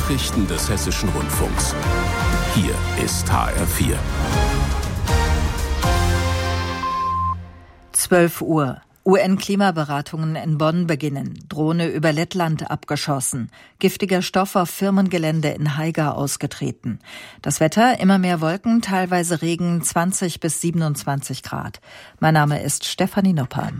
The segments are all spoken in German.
Nachrichten des Hessischen Rundfunks. Hier ist HR4. 12 Uhr. UN-Klimaberatungen in Bonn beginnen. Drohne über Lettland abgeschossen. Giftiger Stoff auf Firmengelände in Haiger ausgetreten. Das Wetter, immer mehr Wolken, teilweise Regen, 20 bis 27 Grad. Mein Name ist Stefanie Noppheim.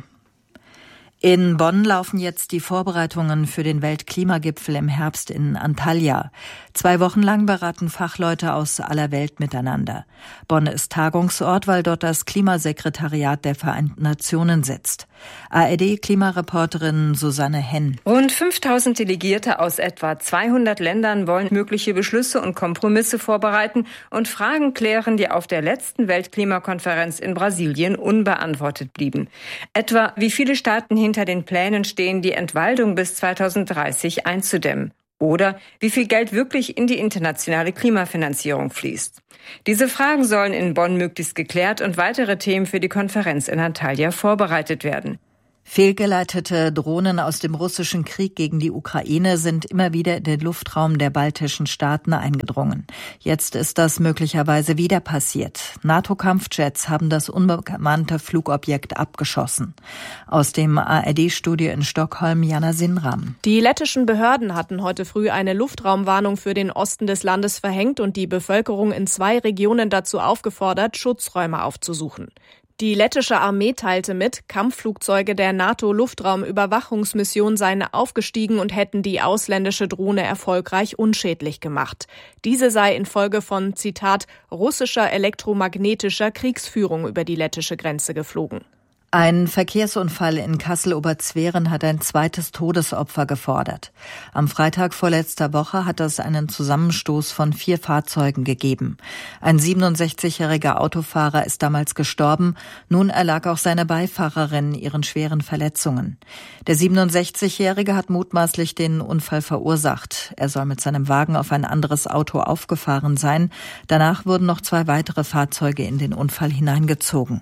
In Bonn laufen jetzt die Vorbereitungen für den Weltklimagipfel im Herbst in Antalya. 2 Wochen lang beraten Fachleute aus aller Welt miteinander. Bonn ist Tagungsort, weil dort das Klimasekretariat der Vereinten Nationen sitzt. ARD-Klimareporterin Susanne Henn. Rund 5000 Delegierte aus etwa 200 Ländern wollen mögliche Beschlüsse und Kompromisse vorbereiten und Fragen klären, die auf der letzten Weltklimakonferenz in Brasilien unbeantwortet blieben. Etwa wie viele Staaten hinter den Plänen stehen, die Entwaldung bis 2030 einzudämmen. Oder wie viel Geld wirklich in die internationale Klimafinanzierung fließt. Diese Fragen sollen in Bonn möglichst geklärt und weitere Themen für die Konferenz in Antalya vorbereitet werden. Fehlgeleitete Drohnen aus dem russischen Krieg gegen die Ukraine sind immer wieder in den Luftraum der baltischen Staaten eingedrungen. Jetzt ist das möglicherweise wieder passiert. NATO-Kampfjets haben das unbemannte Flugobjekt abgeschossen. Aus dem ARD-Studio in Stockholm, Jana Sinram. Die lettischen Behörden hatten heute früh eine Luftraumwarnung für den Osten des Landes verhängt und die Bevölkerung in 2 Regionen dazu aufgefordert, Schutzräume aufzusuchen. Die lettische Armee teilte mit, Kampfflugzeuge der NATO-Luftraumüberwachungsmission seien aufgestiegen und hätten die ausländische Drohne erfolgreich unschädlich gemacht. Diese sei infolge von, Zitat, russischer elektromagnetischer Kriegsführung über die lettische Grenze geflogen. Ein Verkehrsunfall in Kassel-Oberzweren hat ein zweites Todesopfer gefordert. Am Freitag vorletzter Woche hat es einen Zusammenstoß von 4 Fahrzeugen gegeben. Ein 67-jähriger Autofahrer ist damals gestorben. Nun erlag auch seine Beifahrerin ihren schweren Verletzungen. Der 67-jährige hat mutmaßlich den Unfall verursacht. Er soll mit seinem Wagen auf ein anderes Auto aufgefahren sein. Danach wurden noch 2 weitere Fahrzeuge in den Unfall hineingezogen.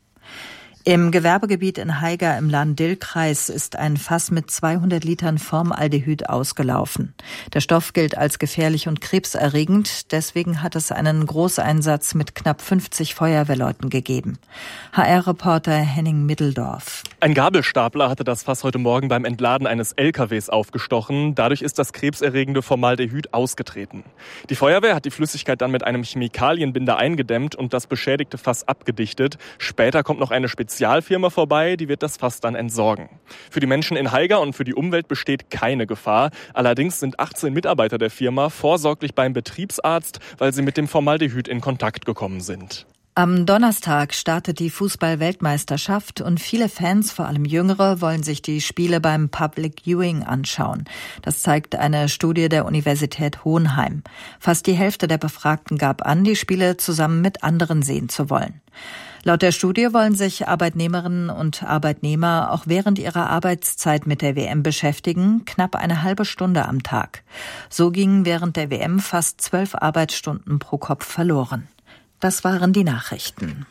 Im Gewerbegebiet in Haiger im Lahn-Dill-Kreis ist ein Fass mit 200 Litern Formaldehyd ausgelaufen. Der Stoff gilt als gefährlich und krebserregend. Deswegen hat es einen Großeinsatz mit knapp 50 Feuerwehrleuten gegeben. HR-Reporter Henning Middeldorf. Ein Gabelstapler hatte das Fass heute Morgen beim Entladen eines LKWs aufgestochen. Dadurch ist das krebserregende Formaldehyd ausgetreten. Die Feuerwehr hat die Flüssigkeit dann mit einem Chemikalienbinder eingedämmt und das beschädigte Fass abgedichtet. Später kommt noch eine Spezialfirma vorbei, die wird das Fass dann entsorgen. Für die Menschen in Haiger und für die Umwelt besteht keine Gefahr. Allerdings sind 18 Mitarbeiter der Firma vorsorglich beim Betriebsarzt, weil sie mit dem Formaldehyd in Kontakt gekommen sind. Am Donnerstag startet die Fußball-Weltmeisterschaft und viele Fans, vor allem Jüngere, wollen sich die Spiele beim Public Viewing anschauen. Das zeigt eine Studie der Universität Hohenheim. Fast die Hälfte der Befragten gab an, die Spiele zusammen mit anderen sehen zu wollen. Laut der Studie wollen sich Arbeitnehmerinnen und Arbeitnehmer auch während ihrer Arbeitszeit mit der WM beschäftigen, knapp eine halbe Stunde am Tag. So gingen während der WM fast 12 Arbeitsstunden pro Kopf verloren. Das waren die Nachrichten.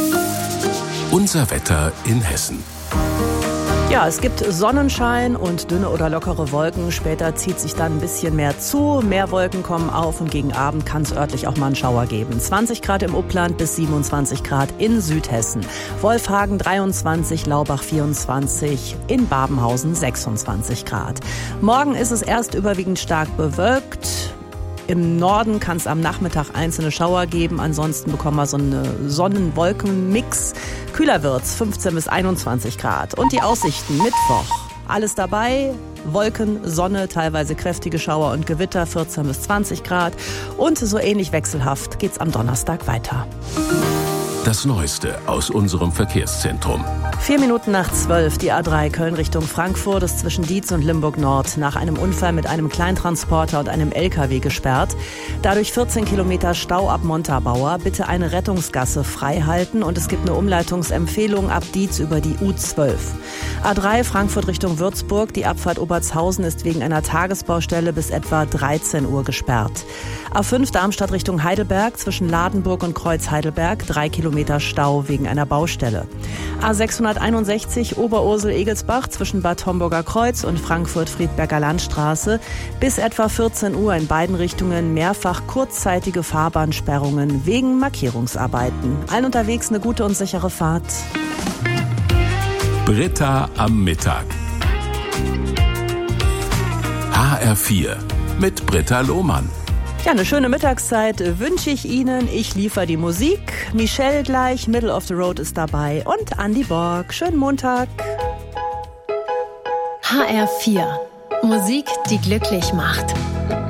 Unser Wetter in Hessen. Ja, es gibt Sonnenschein und dünne oder lockere Wolken. Später zieht sich dann ein bisschen mehr zu. Mehr Wolken kommen auf und gegen Abend kann es örtlich auch mal einen Schauer geben. 20 Grad im Upland bis 27 Grad in Südhessen. Wolfhagen 23, Laubach 24, in Babenhausen 26 Grad. Morgen ist es erst überwiegend stark bewölkt. Im Norden kann es am Nachmittag einzelne Schauer geben. Ansonsten bekommen wir so einen Sonnen-Wolken-Mix. Kühler wird's, 15 bis 21 Grad. Und die Aussichten Mittwoch. Alles dabei. Wolken, Sonne, teilweise kräftige Schauer und Gewitter, 14 bis 20 Grad. Und so ähnlich wechselhaft geht's am Donnerstag weiter. Das Neueste aus unserem Verkehrszentrum. 4 Minuten nach 12, die A3 Köln Richtung Frankfurt ist zwischen Dietz und Limburg Nord nach einem Unfall mit einem Kleintransporter und einem LKW gesperrt. Dadurch 14 Kilometer Stau ab Montabaur. Bitte eine Rettungsgasse frei halten und es gibt eine Umleitungsempfehlung ab Dietz über die U12. A3 Frankfurt Richtung Würzburg. Die Abfahrt Obertshausen ist wegen einer Tagesbaustelle bis etwa 13 Uhr gesperrt. A5 Darmstadt Richtung Heidelberg zwischen Ladenburg und Kreuz Heidelberg 3 Kilometer Kilometer Stau wegen einer Baustelle. A661 Oberursel-Egelsbach zwischen Bad Homburger Kreuz und Frankfurt-Friedberger Landstraße. Bis etwa 14 Uhr in beiden Richtungen mehrfach kurzzeitige Fahrbahnsperrungen wegen Markierungsarbeiten. Allen unterwegs eine gute und sichere Fahrt. Britta am Mittag. HR4 mit Britta Lohmann. Ja, eine schöne Mittagszeit wünsche ich Ihnen. Ich liefere die Musik. Michelle gleich, Middle of the Road ist dabei und Andi Borg. Schönen Montag. HR4. Musik, die glücklich macht.